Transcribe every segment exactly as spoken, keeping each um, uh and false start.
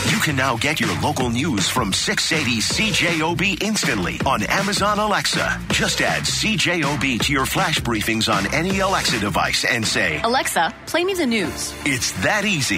You can now get your local news from six eighty C J O B instantly on Amazon Alexa. Just add C J O B to your flash briefings on any Alexa device and say, Alexa, play me the news. It's that easy.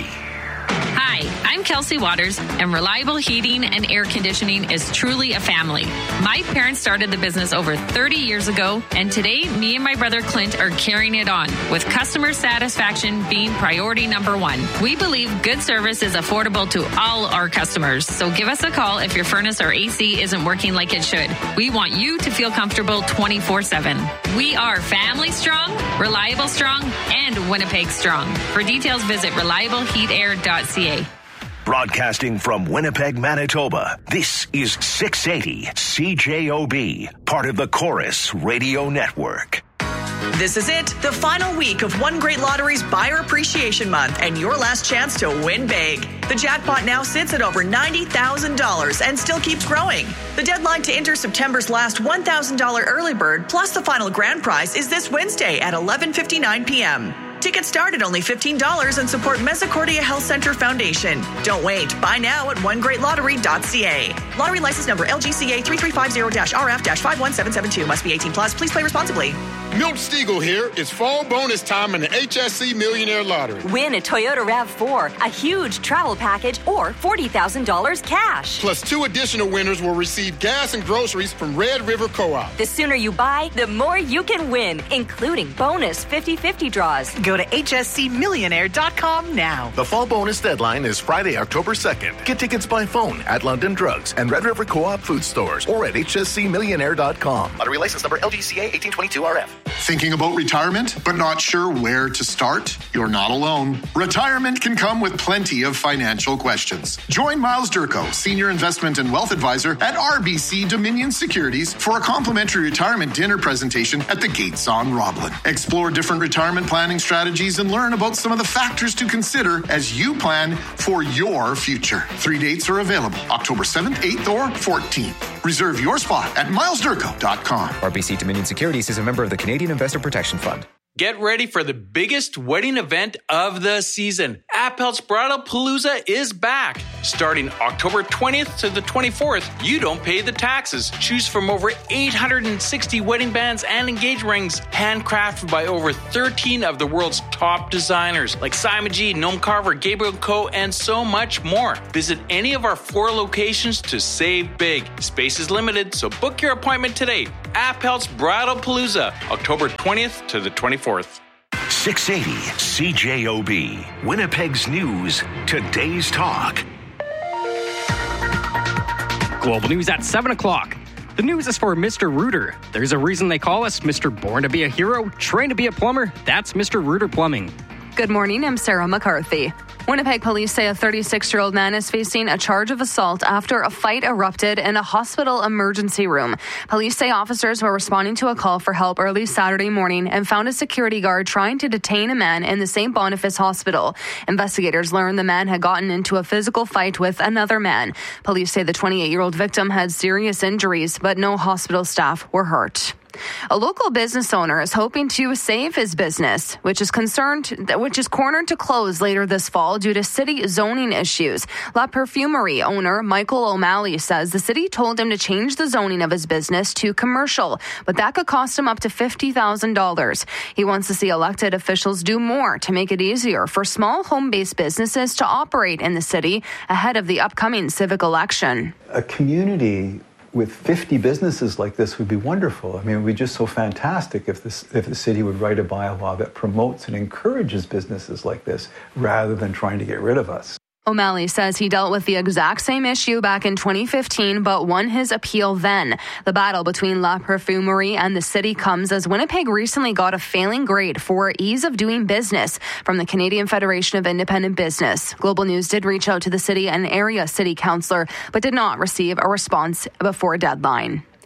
Hi, I'm Kelsey Waters, and Reliable Heating and Air Conditioning is truly a family. My parents started the business over thirty years ago, and today, me and my brother Clint are carrying it on, with customer satisfaction being priority number one. We believe good service is affordable to all our customers, so give us a call if your furnace or A C isn't working like it should. We want you to feel comfortable twenty-four seven. We are family strong, reliable strong, and Winnipeg strong. For details, visit reliable heat air dot c a. Broadcasting from Winnipeg, Manitoba, this is six eighty C J O B, part of the Chorus Radio Network. This is it, the final week of One Great Lottery's Buyer Appreciation Month, and your last chance to win big. The jackpot now sits at over ninety thousand dollars and still keeps growing. The deadline to enter September's last one thousand dollars early bird plus the final grand prize is this Wednesday at eleven fifty-nine p.m. Tickets start at only fifteen dollars and support Mesocordia Health Center Foundation. Don't wait. Buy now at one great lottery dot c a. Lottery license number L G C A three three five zero R F five one seven seven two. Must be eighteen plus. Please play responsibly. Milt Stiegel here. It's fall bonus time in the H S C Millionaire Lottery. Win a Toyota RAV four, a huge travel package, or forty thousand dollars cash. Plus, two additional winners will receive gas and groceries from Red River Co-op. The sooner you buy, the more you can win, including bonus fifty-fifty draws. Go to H S C millionaire dot com now. The fall bonus deadline is Friday, October second. Get tickets by phone at London Drugs and Red River Co-op food stores or at H S C millionaire dot com. Lottery license number L G C A eighteen twenty-two R F. Thinking about retirement, but not sure where to start? You're not alone. Retirement can come with plenty of financial questions. Join Miles Durko, Senior Investment and Wealth Advisor at R B C Dominion Securities, for a complimentary retirement dinner presentation at the Gates on Roblin. Explore different retirement planning strategies and learn about some of the factors to consider as you plan for your future. Three dates are available, October seventh, eighth, or fourteenth. Reserve your spot at miles durko dot com. R B C Dominion Securities is a member of the Canadian Investor Protection Fund. Get ready for the biggest wedding event of the season. Appel's Bridal Palooza is back. Starting October twentieth to the twenty-fourth, you don't pay the taxes. Choose from over eight hundred sixty wedding bands and engagement rings, handcrafted by over thirteen of the world's top designers, like Simon G, Noam Carver, Gabriel Co., and so much more. Visit any of our four locations to save big. Space is limited, so book your appointment today. Appel's Bridal Palooza, October twentieth to the twenty-fourth. six eighty C J O B, Winnipeg's news, today's talk. Global news at seven o'clock. The news is for Mister Rooter. There's a reason they call us Mister Born to be a Hero, Trained to be a Plumber. That's Mister Rooter Plumbing. Good morning, I'm Sarah McCarthy. Winnipeg police say a thirty-six-year-old man is facing a charge of assault after a fight erupted in a hospital emergency room. Police say officers were responding to a call for help early Saturday morning and found a security guard trying to detain a man in the Saint Boniface Hospital. Investigators learned the man had gotten into a physical fight with another man. Police say the twenty-eight-year-old victim had serious injuries, but no hospital staff were hurt. A local business owner is hoping to save his business, which is concerned, which is cornered to close later this fall due to city zoning issues. La Perfumerie owner Michael O'Malley says the city told him to change the zoning of his business to commercial, but that could cost him up to fifty thousand dollars. He wants to see elected officials do more to make it easier for small home-based businesses to operate in the city ahead of the upcoming civic election. A community with fifty businesses like this would be wonderful. I mean, it would be just so fantastic if this, if the city would write a bylaw that promotes and encourages businesses like this rather than trying to get rid of us. O'Malley says he dealt with the exact same issue back in twenty fifteen, but won his appeal then. The battle between La Perfumerie and the city comes as Winnipeg recently got a failing grade for ease of doing business from the Canadian Federation of Independent Business. Global News did reach out to the city and area city councillor, but did not receive a response before a deadline.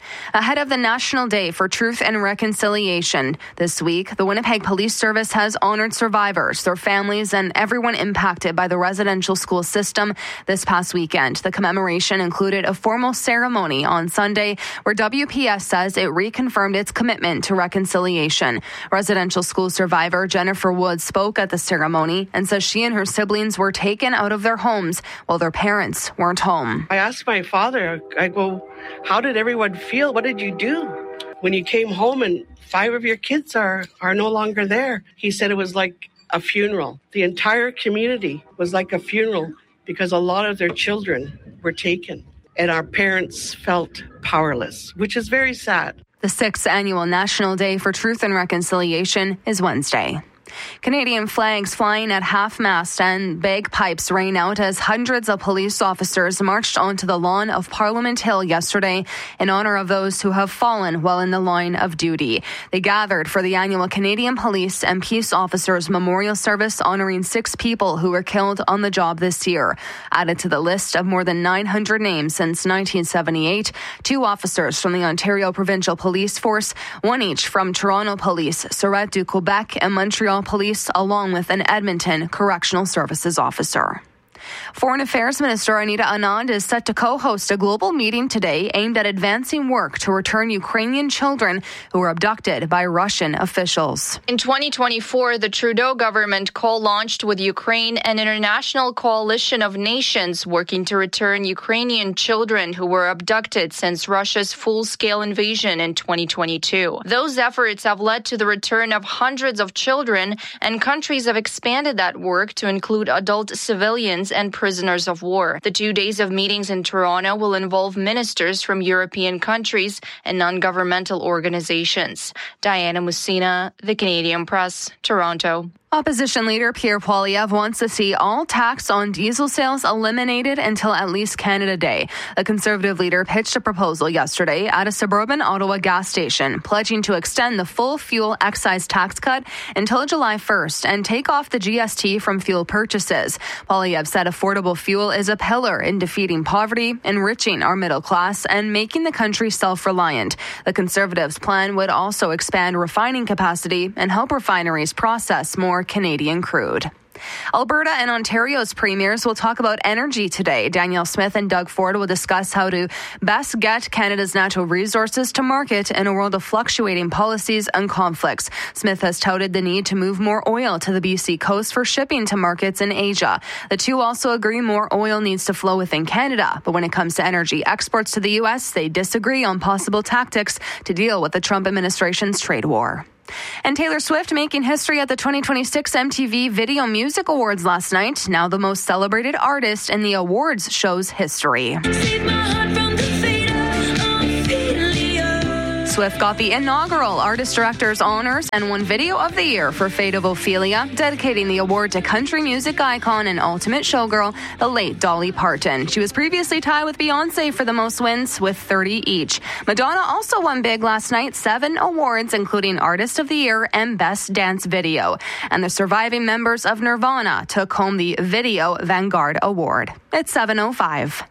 Ahead of the National Day for Truth and Reconciliation this week, the Winnipeg Police Service has honored survivors, their families, and everyone impacted by the residential school system this past weekend. The commemoration included a formal ceremony on Sunday where W P S says it reconfirmed its commitment to reconciliation. Residential school survivor Jennifer Woods spoke at the ceremony and says she and her siblings were taken out of their homes while their parents weren't home. I asked my father, I go, how did everyone feel? What did you do when you came home and five of your kids are, are no longer there? He said it was like a funeral. The entire community was like a funeral because a lot of their children were taken and our parents felt powerless, which is very sad. The sixth annual National Day for Truth and Reconciliation is Wednesday. Canadian flags flying at half-mast and bagpipes rang out as hundreds of police officers marched onto the lawn of Parliament Hill yesterday in honor of those who have fallen while in the line of duty. They gathered for the annual Canadian Police and Peace Officers Memorial Service honoring six people who were killed on the job this year. Added to the list of more than nine hundred names since nineteen seventy-eight, two officers from the Ontario Provincial Police Force, one each from Toronto Police, Surrey du Quebec, and Montreal Police, along with an Edmonton Correctional Services officer. Foreign Affairs Minister Anita Anand is set to co-host a global meeting today aimed at advancing work to return Ukrainian children who were abducted by Russian officials. In twenty twenty-four, the Trudeau government co-launched with Ukraine an international coalition of nations working to return Ukrainian children who were abducted since Russia's full-scale invasion in twenty twenty-two. Those efforts have led to the return of hundreds of children, and countries have expanded that work to include adult civilians and prisoners of war. The two days of meetings in Toronto will involve ministers from European countries and non-governmental organizations. Diana Musina, The Canadian Press, Toronto. Opposition leader Pierre Poilievre wants to see all tax on diesel sales eliminated until at least Canada Day. The Conservative leader pitched a proposal yesterday at a suburban Ottawa gas station, pledging to extend the full fuel excise tax cut until July first and take off the G S T from fuel purchases. Poilievre said affordable fuel is a pillar in defeating poverty, enriching our middle class, and making the country self-reliant. The Conservatives' plan would also expand refining capacity and help refineries process more Canadian crude. Alberta and Ontario's premiers will talk about energy today. Danielle Smith and Doug Ford will discuss how to best get Canada's natural resources to market in a world of fluctuating policies and conflicts. Smith has touted the need to move more oil to the B C coast for shipping to markets in Asia. The two also agree more oil needs to flow within Canada, but when it comes to energy exports to the U S, they disagree on possible tactics to deal with the Trump administration's trade war. And Taylor Swift making history at the twenty twenty-six M T V Video Music Awards last night. Now the most celebrated artist in the awards show's history. Swift got the inaugural Artist Director's honors and won Video of the Year for Fate of Ophelia, dedicating the award to country music icon and ultimate showgirl, the late Dolly Parton. She was previously tied with Beyoncé for the most wins with thirty each. Madonna also won big last night, seven awards, including Artist of the Year and Best Dance Video. And the surviving members of Nirvana took home the Video Vanguard Award. It's seven oh five.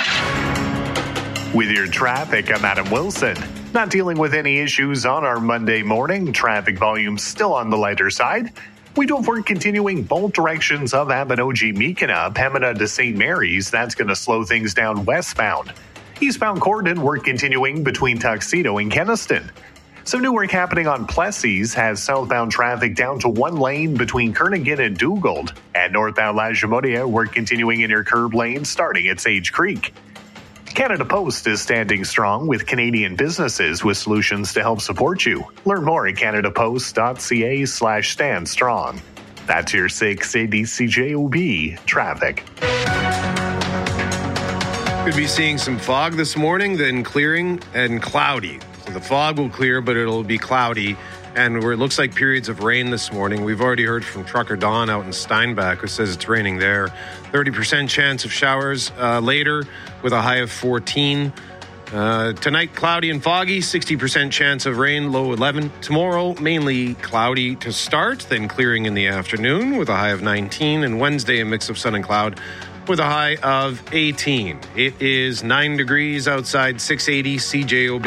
With your traffic, I'm Adam Wilson. Not dealing with any issues on our Monday morning. Traffic volume still on the lighter side. We do have work continuing both directions of Abinogi-Mekina, Pembina to Saint Mary's. That's going to slow things down westbound. Eastbound Corridor work continuing between Tuxedo and Kenaston. Some new work happening on Plessis has southbound traffic down to one lane between Kernaghan and Dugald. And northbound La Jamodia work continuing in your curb lane starting at Sage Creek. Canada Post is standing strong with Canadian businesses with solutions to help support you. Learn more at canadapost.ca slash stand strong. That's your six eighty C J O B traffic. Could be seeing some fog this morning, then clearing and cloudy. So the fog will clear, but it'll be cloudy. And where it looks like periods of rain this morning, we've already heard from Trucker Don out in Steinbach, who says it's raining there. thirty percent chance of showers uh, later with a high of fourteen. Uh, tonight, cloudy and foggy, sixty percent chance of rain, low eleven. Tomorrow, mainly cloudy to start, then clearing in the afternoon with a high of nineteen. And Wednesday, a mix of sun and cloud with a high of eighteen. It is nine degrees outside, six eighty C J O B.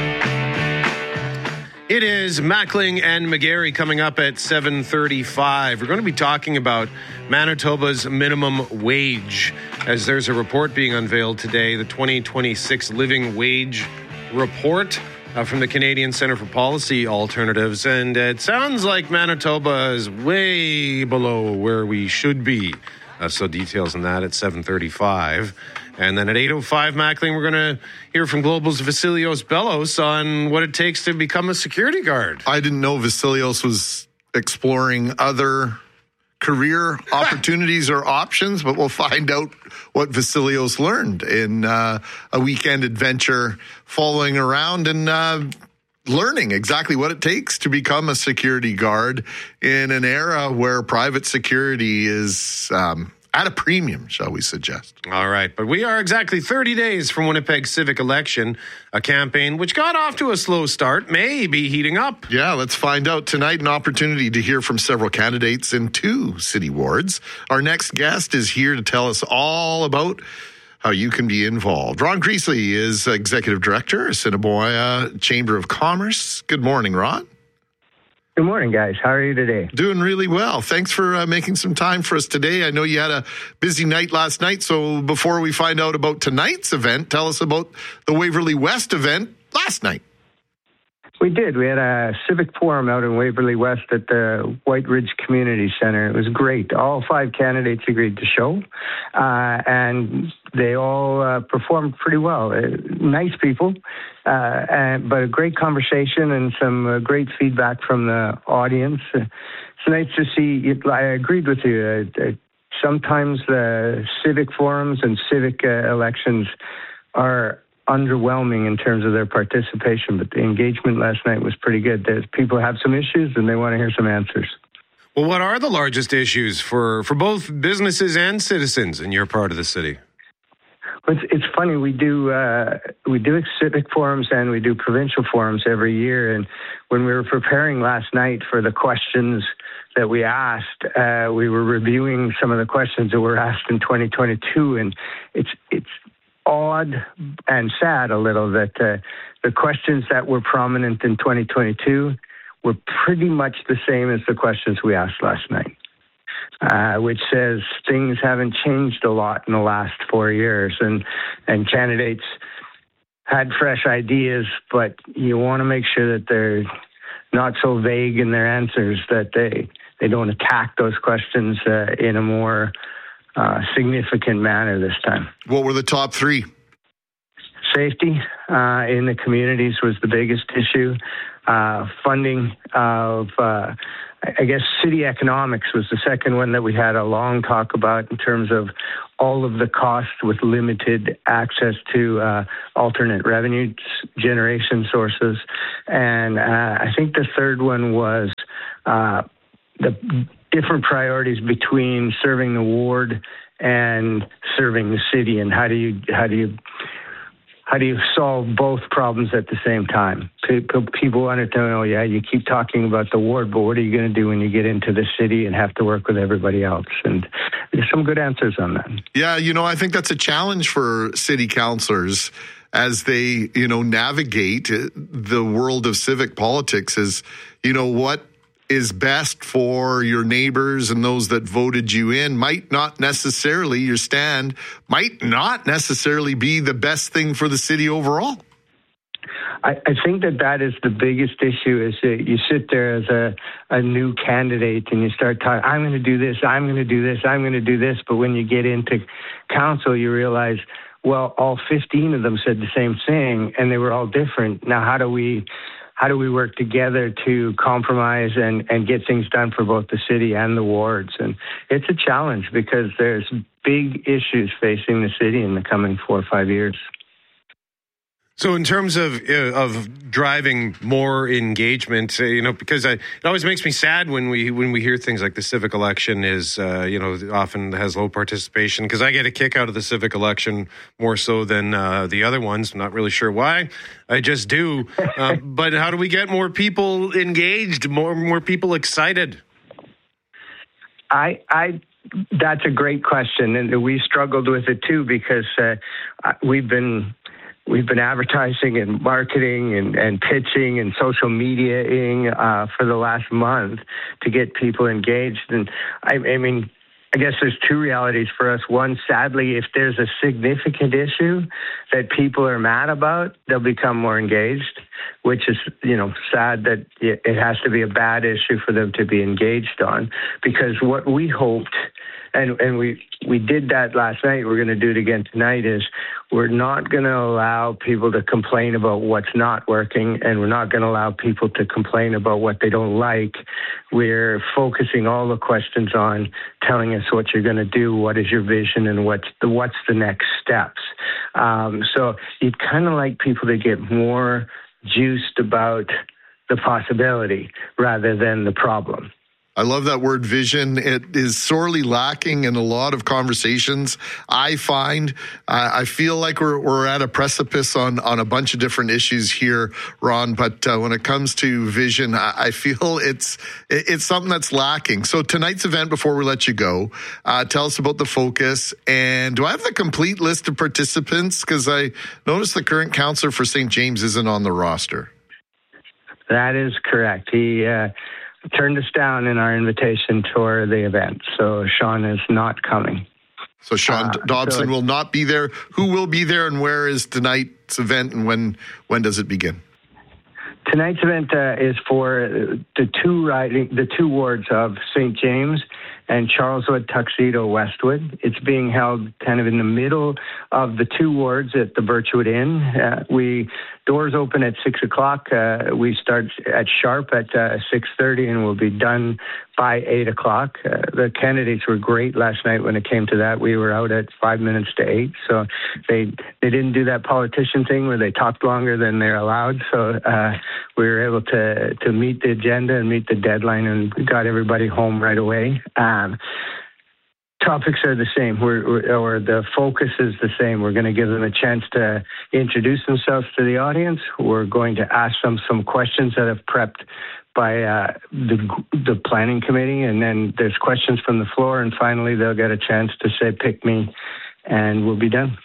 It is Mackling and McGarry coming up at seven thirty-five. We're going to be talking about Manitoba's minimum wage, as there's a report being unveiled today, the twenty twenty-six Living Wage Report uh, from the Canadian Centre for Policy Alternatives. And it sounds like Manitoba is way below where we should be. Uh, so details on that at seven thirty-five. And then at eight oh five, Mackling, we're going to hear from Global's Vasilios Bellos on what it takes to become a security guard. I didn't know Vasilios was exploring other career opportunities or options, but we'll find out what Vasilios learned in uh, a weekend adventure following around and uh, learning exactly what it takes to become a security guard in an era where private security is um, at a premium, shall we suggest. All right, but we are exactly thirty days from Winnipeg's civic election, a campaign which got off to a slow start, may be heating up. Yeah, let's find out tonight. An opportunity to hear from several candidates in two city wards. Our next guest is here to tell us all about how you can be involved. Ron Greasley is Executive Director, Assiniboia Chamber of Commerce. Good morning, Ron. Good morning, guys. How are you today? Doing really well. Thanks for uh, making some time for us today. I know you had a busy night last night, so before we find out about tonight's event, tell us about the Waverly West event last night. We did. We had a civic forum out in Waverly West at the White Ridge Community Center. It was great. All five candidates agreed to show, uh, and they all uh, performed pretty well. Uh, nice people, uh, and, but a great conversation and some uh, great feedback from the audience. Uh, it's nice to see. I agreed with you. Uh, sometimes the civic forums and civic uh, elections are underwhelming in terms of their participation, but the engagement last night was pretty good. There's, people have some issues and they want to hear some answers. Well, what are the largest issues for, for both businesses and citizens in your part of the city? It's, it's funny. We do uh, we do civic forums and we do provincial forums every year. And when we were preparing last night for the questions that we asked, uh, we were reviewing some of the questions that were asked in twenty twenty-two, and it's it's. odd and sad a little that uh, the questions that were prominent in twenty twenty-two were pretty much the same as the questions we asked last night, uh, which says things haven't changed a lot in the last four years. And, and candidates had fresh ideas, but you want to make sure that they're not so vague in their answers that they, they don't attack those questions uh, in a more Uh, significant manner this time. What were the top three? Safety uh, in the communities was the biggest issue. Uh, funding of, uh, I guess, city economics was the second one that we had a long talk about in terms of all of the costs with limited access to uh, alternate revenue generation sources. And uh, I think the third one was uh, the different priorities between serving the ward and serving the city, and how do you how do you how do you solve both problems at the same time? People, people wanted to know, yeah, you keep talking about the ward, but what are you going to do when you get into the city and have to work with everybody else? And there's some good answers on that. Yeah, you know, I think that's a challenge for city councillors as they, you know, navigate the world of civic politics. Is, you know, what is best for your neighbors and those that voted you in might not necessarily, your stand might not necessarily be the best thing for the city overall. I, I think that that is the biggest issue, is that you sit there as a, a new candidate and you start talking, I'm going to do this, I'm going to do this, I'm going to do this. But when you get into council, you realize, well, all fifteen of them said the same thing and they were all different. Now, how do we How do we work together to compromise and, and get things done for both the city and the wards? And it's a challenge because there's big issues facing the city in the coming four or five years. So in terms of uh, of driving more engagement, uh, you know, because I, it always makes me sad when we when we hear things like the civic election is, uh, you know, often has low participation, because I get a kick out of the civic election more so than uh, the other ones. I'm not really sure why. I just do. Uh, but how do we get more people engaged, more more people excited? I I. That's a great question, and we struggled with it too, because uh, we've been we've been advertising and marketing and, and pitching and social mediaing uh, for the last month to get people engaged. And I, I mean, I guess there's two realities for us. One, sadly, if there's a significant issue that people are mad about, they'll become more engaged, which is, you know, sad that it has to be a bad issue for them to be engaged on. Because what we hoped, and, and we, we did that last night, we're going to do it again tonight, is we're not going to allow people to complain about what's not working, and we're not going to allow people to complain about what they don't like. We're focusing all the questions on telling us what you're going to do, what is your vision, and what's the, what's the next steps. Um, so you'd kind of like people to get more juiced about the possibility rather than the problem. I love that word vision. It is sorely lacking in a lot of conversations. I find, uh, I feel like we're we're at a precipice on, on a bunch of different issues here, Ron. But uh, when it comes to vision, I, I feel it's it's something that's lacking. So tonight's event, before we let you go, uh, tell us about the focus. And do I have the complete list of participants? Because I noticed the current counselor for Saint James isn't on the roster. That is correct. He uh, turned us down in our invitation for the event, so Sean is not coming. So Sean uh, Dobson so will not be there. Who will be there, and where is tonight's event, and when when does it begin? Tonight's event uh, is for the two riding, the two wards of Saint James and Charleswood, Tuxedo, Westwood. It's being held kind of in the middle of the two wards at the Birchwood Inn. Uh, we doors open at six o'clock. Uh, we start at sharp at uh, six thirty, and we'll be done by eight o'clock. Uh, the candidates were great last night when it came to that. We were out at five minutes to eight, so they they didn't do that politician thing where they talked longer than they're allowed. So uh, we were able to to meet the agenda and meet the deadline, and got everybody home right away. Um, topics are the same, we're, we're, or the focus is the same. We're going to give them a chance to introduce themselves to the audience. We're going to ask them some questions that have prepped by uh, the the planning committee, and then there's questions from the floor, and finally they'll get a chance to say "pick me," and we'll be done.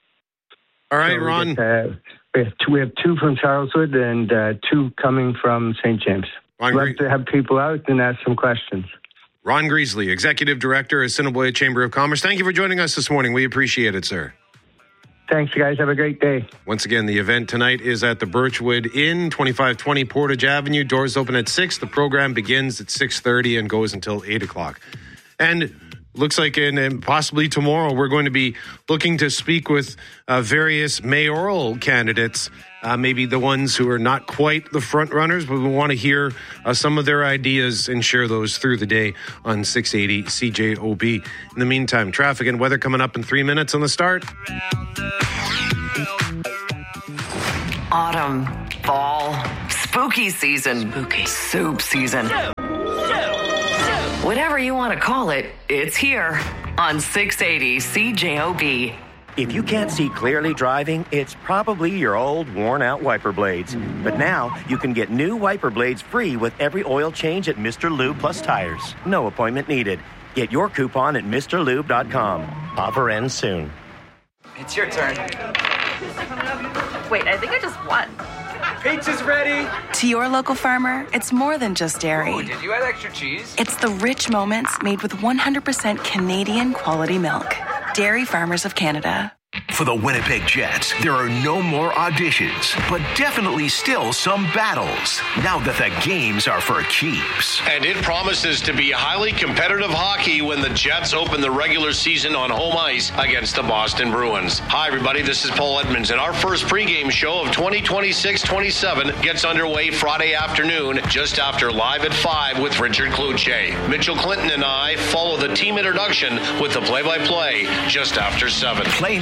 All right, so Ron. We, get, uh, we, have two, we have two from Charleswood and uh, two coming from Saint James. Ron Love Gre- to have people out and ask some questions. Ron Greasley, Executive Director of Assiniboia Chamber of Commerce. Thank you for joining us this morning. We appreciate it, sir. Thanks, guys. Have a great day. Once again, the event tonight is at the Birchwood Inn, twenty-five twenty Portage Avenue. Doors open at six. The program begins at six thirty and goes until eight o'clock. And looks like in, and possibly tomorrow, we're going to be looking to speak with uh, various mayoral candidates, uh, maybe the ones who are not quite the front runners, but we want to hear uh, some of their ideas and share those through the day on six eighty C J O B. In the meantime, traffic and weather coming up in three minutes on the start. Autumn, fall, spooky season, spooky soup season. Whatever you want to call it, it's here on six eighty C J O B. If you can't see clearly driving, it's probably your old, worn-out wiper blades. But now, you can get new wiper blades free with every oil change at Mister Lube Plus Tires. No appointment needed. Get your coupon at Mister Lube dot com. Offer ends soon. It's your turn. Wait, I think I just won. Pizza's ready. To your local farmer, it's more than just dairy. Oh, did you add extra cheese? It's the rich moments made with one hundred percent Canadian quality milk. Dairy Farmers of Canada. For the Winnipeg Jets, there are no more auditions, but definitely still some battles, now that the games are for keeps. And it promises to be highly competitive hockey when the Jets open the regular season on home ice against the Boston Bruins. Hi, everybody, this is Paul Edmonds, and our first pregame show of twenty twenty-six twenty-seven gets underway Friday afternoon, just after Live at five with Richard Cloutier. Mitchell Clinton and I follow the team introduction with the play-by-play just after seven. Play now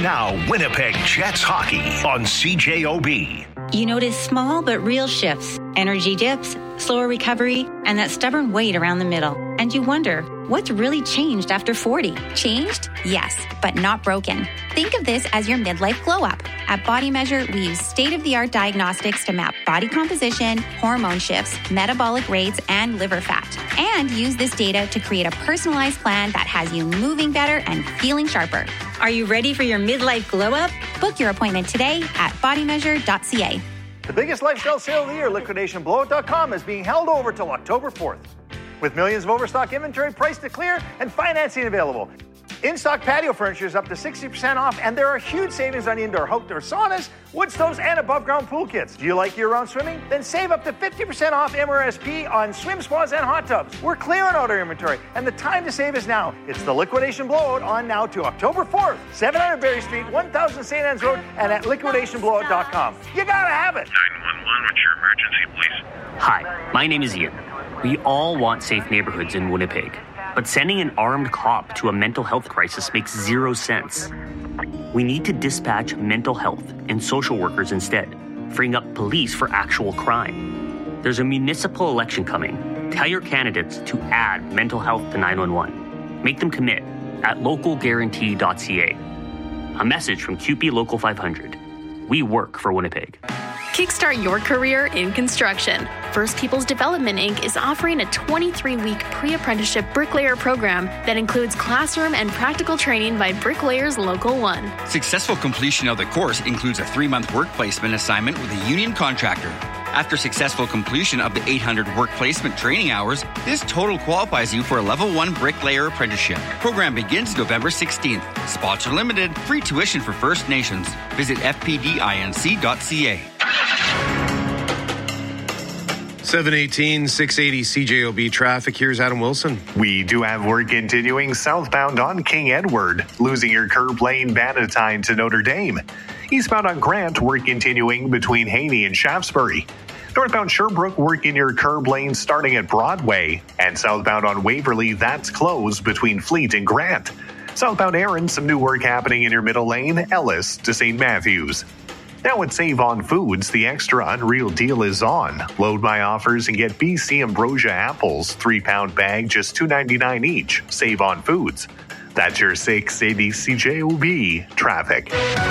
Winnipeg Jets hockey on C J O B. You notice small but real shifts, energy dips, slower recovery, and that stubborn weight around the middle. And you wonder, what's really changed after forty? Changed? Yes, but not broken. Think of this as your midlife glow-up. At Body Measure, we use state-of-the-art diagnostics to map body composition, hormone shifts, metabolic rates, and liver fat. And use this data to create a personalized plan that has you moving better and feeling sharper. Are you ready for your midlife glow-up? Book your appointment today at body measure dot c a. The biggest lifestyle sale of the year, liquidation blowout dot com, is being held over till October fourth. With millions of overstock inventory priced to clear and financing available. In-stock patio furniture is up to sixty percent off, and there are huge savings on indoor outdoor saunas, wood stoves, and above-ground pool kits. Do you like year-round swimming? Then save up to fifty percent off M R S P on swim spas and hot tubs. We're clearing out our inventory, and the time to save is now. It's the liquidation blowout on now to October fourth. seven hundred Berry Street, one thousand Saint Anne's Road, and at liquidation blowout dot com. You gotta have it. nine one one, what's your emergency, please? Hi, my name is Ian. We all want safe neighborhoods in Winnipeg, but sending an armed cop to a mental health crisis makes zero sense. We need to dispatch mental health and social workers instead, freeing up police for actual crime. There's a municipal election coming. Tell your candidates to add mental health to nine one one. Make them commit at local guarantee dot c a. A message from Q P Local five hundred. We work for Winnipeg. Kickstart your career in construction. First Peoples Development Incorporated is offering a twenty-three week pre-apprenticeship bricklayer program that includes classroom and practical training by Bricklayers Local one. Successful completion of the course includes a three-month work placement assignment with a union contractor. After successful completion of the eight hundred work placement training hours, this total qualifies you for a level one bricklayer apprenticeship. Program begins November sixteenth. Spots are limited. Free tuition for First Nations. Visit f p d inc dot c a. seven eighteen, six eighty C J O B traffic. Here's Adam Wilson. We do have work continuing southbound on King Edward, losing your curb lane Bannatyne to Notre Dame. Eastbound on Grant, work continuing between Haney and Shaftesbury. Northbound Sherbrooke, work in your curb lane starting at Broadway. And southbound on Waverly, that's closed between Fleet and Grant. Southbound Erin, some new work happening in your middle lane, Ellis to Saint Matthews. Now at Save On Foods, the extra unreal deal is on. Load my offers and get B C Ambrosia apples, three pound bag, just two ninety-nine each. Save On Foods. That's your six eighty C J O B traffic.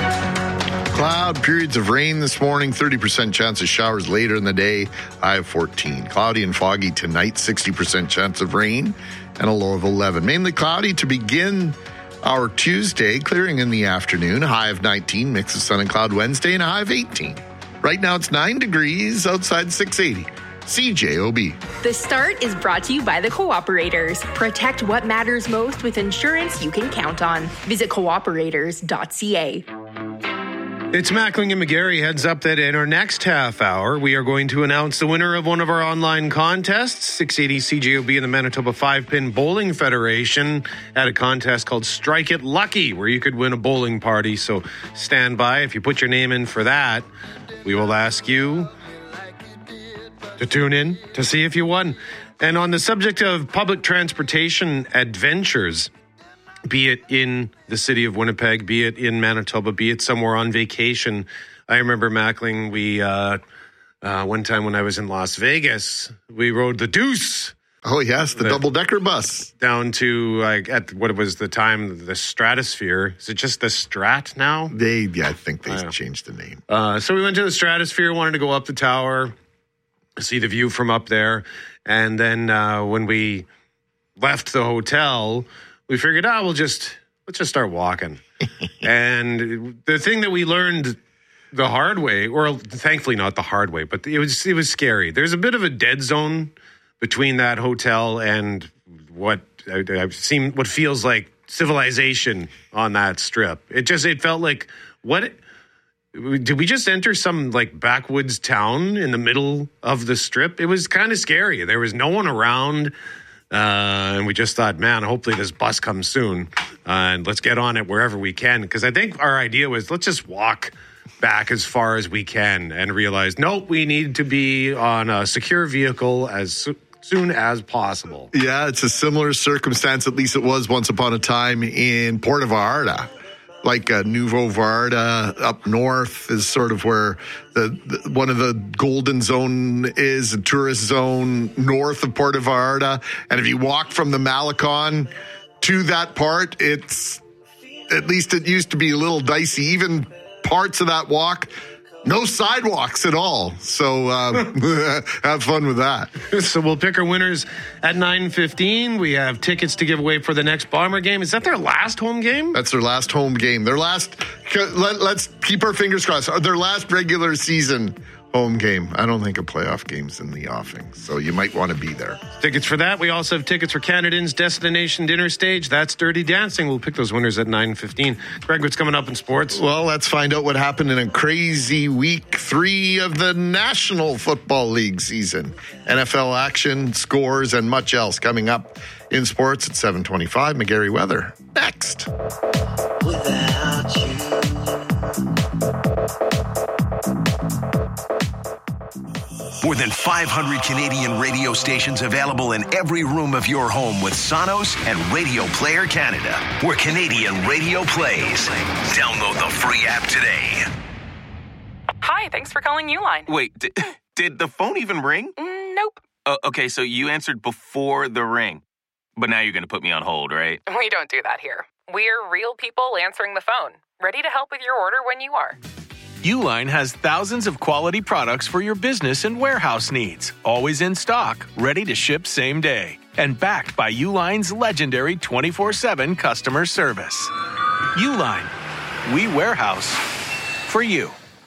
Cloud, periods of rain this morning, thirty percent chance of showers later in the day, high of fourteen. Cloudy and foggy tonight, sixty percent chance of rain, and a low of eleven. Mainly cloudy to begin our Tuesday, clearing in the afternoon, high of nineteen, mix of sun and cloud Wednesday, and a high of eighteen. Right now it's nine degrees outside six eighty. C J O B. The Start is brought to you by the Cooperators. Protect what matters most with insurance you can count on. Visit cooperators dot c a. It's Mackling and McGarry. Heads up that in our next half hour, we are going to announce the winner of one of our online contests. six eighty C J O B and the Manitoba Five-Pin Bowling Federation had a contest called Strike It Lucky, where you could win a bowling party. So stand by. If you put your name in for that, we will ask you to tune in to see if you won. And on the subject of public transportation adventures, be it in the city of Winnipeg, be it in Manitoba, be it somewhere on vacation. I remember, Mackling, we, uh, uh, one time when I was in Las Vegas, we rode the Deuce. Oh, yes, the, the double-decker bus. Down to, like, at what was the time, the Stratosphere. Is it just the Strat now? They, yeah, I think they I changed the name. Uh, so we went to the Stratosphere, wanted to go up the tower, see the view from up there. And then uh, when we left the hotel, we figured, oh, we'll just, let's just start walking. And the thing that we learned the hard way, or thankfully not the hard way, but it was it was scary. There's a bit of a dead zone between that hotel and what I've seen, what feels like civilization on that strip. It just, it felt like, what, did we just enter some like backwoods town in the middle of the strip? It was kind of scary. There was no one around. Uh, and we just thought, man, hopefully this bus comes soon. Uh, and let's get on it wherever we can. Because I think our idea was, let's just walk back as far as we can and realize, nope, we need to be on a secure vehicle as so- soon as possible. Yeah, it's a similar circumstance, at least it was once upon a time in Puerto Vallarta. like uh, Nouveau Varda up north is sort of where the, the one of the golden zone is, a tourist zone north of Puerto Vallarta. And if you walk from the Malecon to that part, it's, at least it used to be a little dicey. Even parts of that walk, no sidewalks at all. So um, have fun with that. So we'll pick our winners at nine fifteen. We have tickets to give away for the next Bomber game. Is that their last home game? That's their last home game. Their last, let, let's keep our fingers crossed, their last regular season home game. I don't think a playoff game's in the offing, so you might want to be there. Tickets for that. We also have tickets for Canada's Destination Dinner Stage. That's Dirty Dancing. We'll pick those winners at nine fifteen. Greg, what's coming up in sports? Well, let's find out what happened in a crazy week three of the National Football League season. N F L action, scores, and much else coming up in sports at seven twenty-five. McGarry Weather next. Without you. More than five hundred Canadian radio stations available in every room of your home with Sonos and Radio Player Canada, where Canadian radio plays. Download the free app today. Hi, thanks for calling Uline. Wait, did, did the phone even ring? Mm, nope. Uh, okay, so you answered before the ring. But now you're going to put me on hold, right? We don't do that here. We're real people answering the phone, ready to help with your order when you are. Uline has thousands of quality products for your business and warehouse needs, always in stock, ready to ship same day, and backed by Uline's legendary twenty-four seven customer service. Uline, we warehouse for you.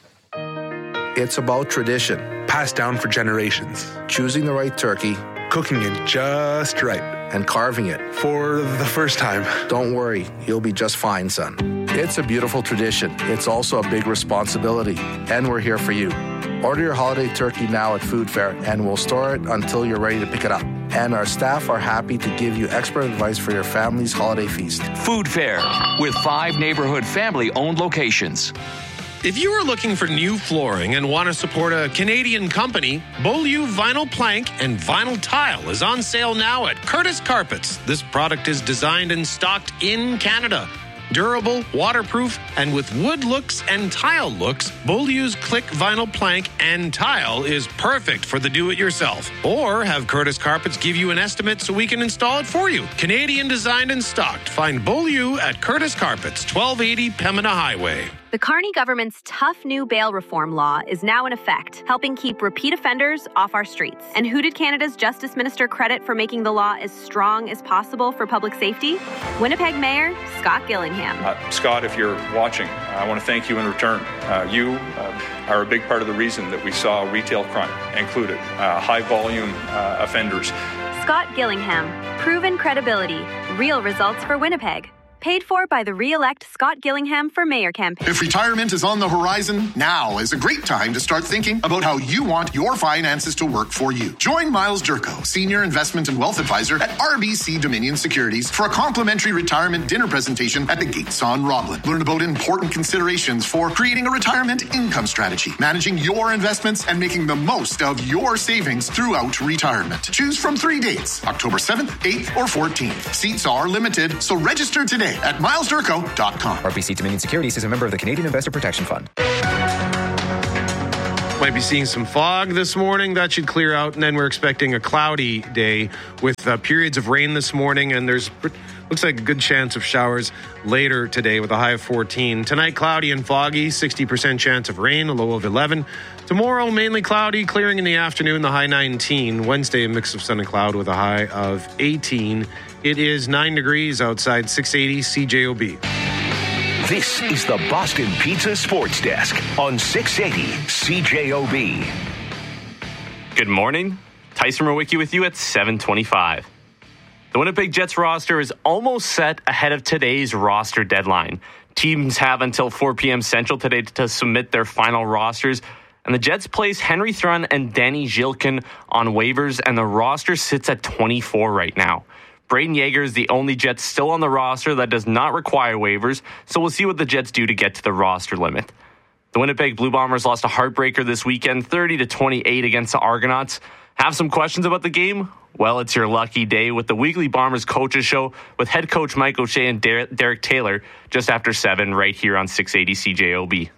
It's about tradition, passed down for generations. Choosing the right turkey, cooking it just right, and carving it for the first time. Don't worry, you'll be just fine, son. It's a beautiful tradition. It's also a big responsibility, and we're here for you. Order your holiday turkey now at Food Fair, and we'll store it until you're ready to pick it up. And our staff are happy to give you expert advice for your family's holiday feast. Food Fair, with five neighborhood family-owned locations. If you are looking for new flooring and want to support a Canadian company, Beaulieu Vinyl Plank and Vinyl Tile is on sale now at Curtis Carpets. This product is designed and stocked in Canada. Durable, waterproof, and with wood looks and tile looks, Beaulieu's Click Vinyl Plank and Tile is perfect for the do-it-yourself. Or have Curtis Carpets give you an estimate so we can install it for you. Canadian designed and stocked. Find Beaulieu at Curtis Carpets, twelve eighty Pembina Highway. The Carney government's tough new bail reform law is now in effect, helping keep repeat offenders off our streets. And who did Canada's Justice Minister credit for making the law as strong as possible for public safety? Winnipeg Mayor Scott Gillingham. Uh, Scott, if you're watching, I want to thank you in return. Uh, you uh, are a big part of the reason that we saw retail crime included, uh, high volume uh, offenders. Scott Gillingham. Proven credibility. Real results for Winnipeg. Paid for by the re-elect Scott Gillingham for mayor campaign. If retirement is on the horizon, now is a great time to start thinking about how you want your finances to work for you. Join Miles Durko, Senior Investment and Wealth Advisor at R B C Dominion Securities, for a complimentary retirement dinner presentation at the Gates on Roblin. Learn about important considerations for creating a retirement income strategy, managing your investments, and making the most of your savings throughout retirement. Choose from three dates, October seventh, eighth, or fourteenth. Seats are limited, so register today at miles durko dot com. R B C Dominion Securities is a member of the Canadian Investor Protection Fund. Might be seeing some fog this morning. That should clear out, and then we're expecting a cloudy day with uh, periods of rain this morning, and there's looks like a good chance of showers later today with a high of fourteen. Tonight, cloudy and foggy, sixty percent chance of rain, a low of eleven. Tomorrow, mainly cloudy, clearing in the afternoon, the high nineteen. Wednesday, a mix of sun and cloud with a high of eighteen. It is nine degrees outside, six eighty C J O B. This is the Boston Pizza Sports Desk on six eighty C J O B. Good morning. Tyson Murwicki with you at seven twenty-five. The Winnipeg Jets roster is almost set ahead of today's roster deadline. Teams have until four p.m. Central today to submit their final rosters. And the Jets place Henry Thrun and Danny Zhilkin on waivers, and the roster sits at twenty-four right now. Braden Yeager is the only Jet still on the roster that does not require waivers, so we'll see what the Jets do to get to the roster limit. The Winnipeg Blue Bombers lost a heartbreaker this weekend, thirty to twenty-eight against the Argonauts. Have some questions about the game? Well, it's your lucky day with the weekly Bombers Coaches Show with head coach Mike O'Shea and Der- Derek Taylor just after seven right here on six eighty C J O B.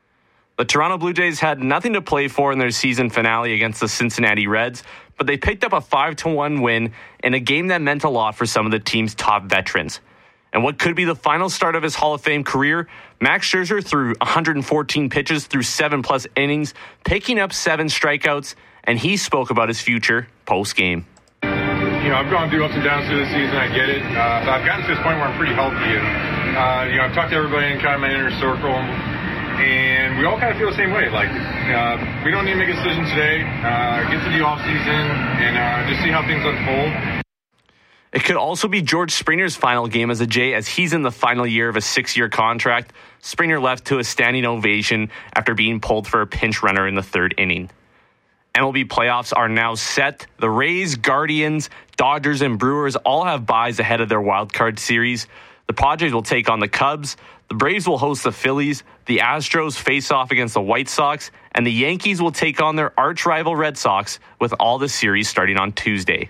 The Toronto Blue Jays had nothing to play for in their season finale against the Cincinnati Reds, but they picked up a five to one win in a game that meant a lot for some of the team's top veterans. And what could be the final start of his Hall of Fame career, Max Scherzer threw one hundred fourteen pitches through seven-plus innings, picking up seven strikeouts, and he spoke about his future post-game. You know, I've gone through ups and downs through the season. I get it. Uh, but I've gotten to this point where I'm pretty healthy. And, uh, you know, I've talked to everybody in kind of my inner circle, and we all kind of feel the same way. Like, uh, we don't need to make a decision today. Uh, get to the off season and uh, just see how things unfold. It could also be George Springer's final game as a Jay, as he's in the final year of a six-year contract. Springer left to a standing ovation after being pulled for a pinch runner in the third inning. M L B playoffs are now set. The Rays, Guardians, Dodgers, and Brewers all have byes ahead of their wildcard series. The Padres will take on the Cubs. The Braves will host the Phillies. The Astros face off against the White Sox. And the Yankees will take on their arch-rival Red Sox, with all the series starting on Tuesday.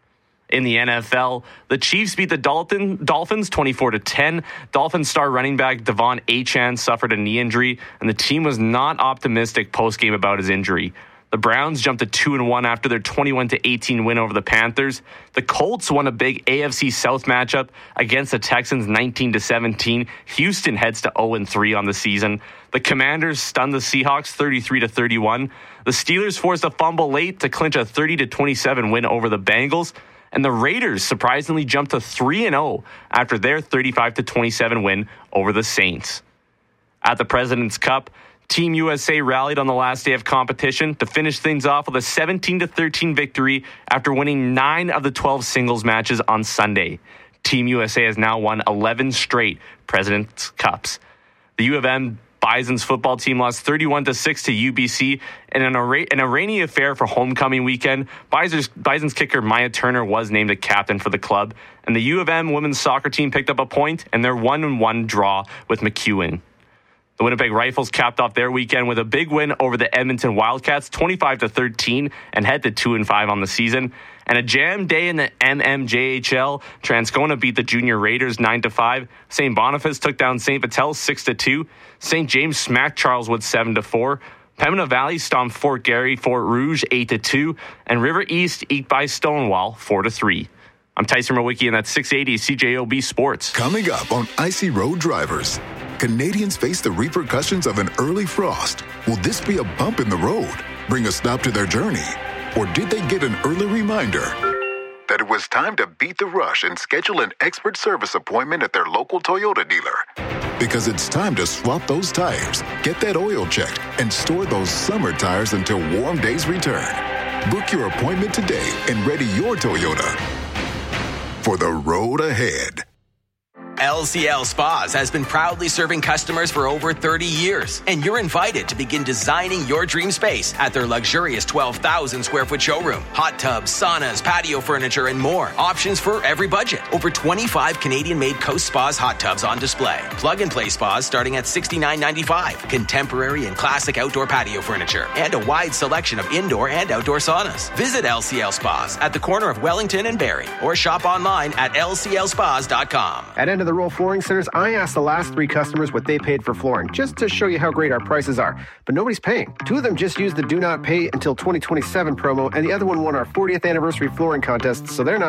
In the N F L, the Chiefs beat the Dalton, Dolphins twenty-four to ten. Dolphins star running back Devon Achane suffered a knee injury, and the team was not optimistic post-game about his injury. The Browns jumped to two and one after their twenty-one to eighteen win over the Panthers. The Colts won a big A F C South matchup against the Texans nineteen to seventeen. Houston heads to oh and three on the season. The Commanders stunned the Seahawks thirty-three to thirty-one. The Steelers forced a fumble late to clinch a thirty to twenty-seven win over the Bengals. And the Raiders surprisingly jumped to three and oh after their thirty-five to twenty-seven win over the Saints. At the President's Cup, Team U S A rallied on the last day of competition to finish things off with a seventeen to thirteen victory after winning nine of the twelve singles matches on Sunday. Team U S A has now won eleven straight President's Cups. The U of M Bison's football team lost thirty-one to six to U B C in an, ar- an a rainy affair for homecoming weekend. Bison's, Bison's kicker Maya Turner was named a captain for the club, and the U of M women's soccer team picked up a point in their one and one draw with McEwen. The Winnipeg Rifles capped off their weekend with a big win over the Edmonton Wildcats, twenty-five to thirteen, and head to two and five on the season. And a jam day in the M M J H L. Transcona beat the Junior Raiders nine to five. Saint Boniface took down Saint Vital six to two. Saint James smacked Charleswood seven to four. Pembina Valley stomped Fort Garry Fort Rouge eight to two. And River East eked by Stonewall four to three. I'm Tyson Mawicki, and that's six eighty C J O B Sports. Coming up on Icy Road Drivers, Canadians face the repercussions of an early frost. Will this be a bump in the road, bring a stop to their journey? Or did they get an early reminder that it was time to beat the rush and schedule an expert service appointment at their local Toyota dealer? Because it's time to swap those tires, get that oil checked, and store those summer tires until warm days return. Book your appointment today and ready your Toyota for the road ahead. L C L Spas has been proudly serving customers for over thirty years, and you're invited to begin designing your dream space at their luxurious twelve thousand square foot showroom. Hot tubs, saunas, patio furniture, and more. Options for every budget. Over twenty-five Canadian-made Coast Spas hot tubs on display. Plug-and-play spas starting at sixty-nine ninety-five. Contemporary and classic outdoor patio furniture, and a wide selection of indoor and outdoor saunas. Visit L C L Spas at the corner of Wellington and Barrie, or shop online at L C L spas dot com. At End of the Roll Flooring Centers, I asked the last three customers what they paid for flooring, just to show you how great our prices are. But nobody's paying. Two of them just used the Do Not Pay Until twenty twenty-seven promo, and the other one won our fortieth anniversary flooring contest, so they're not